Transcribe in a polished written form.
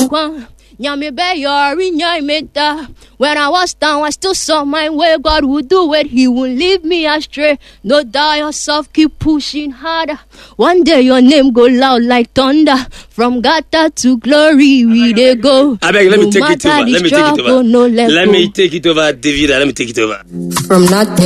When I was down, I still saw my way. God would do it, He won't leave me astray. No doubt yourself, keep pushing harder. One day your name go loud like thunder. From gutter to glory, we dey go. I beg, let me take it over. Let me take it over, David. Let me take it over. From nothing.